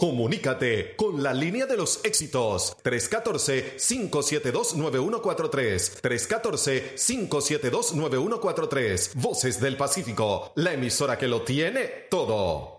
Comunícate con la línea de los éxitos 314-572-9143. 314-572-9143. Voces del Pacífico, la emisora que lo tiene todo.